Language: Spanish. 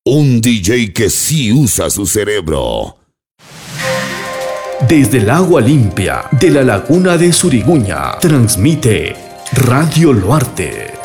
Un DJ que sí usa su cerebro. Desde el agua limpia de la laguna de Suriguña, transmite Radio Luarte.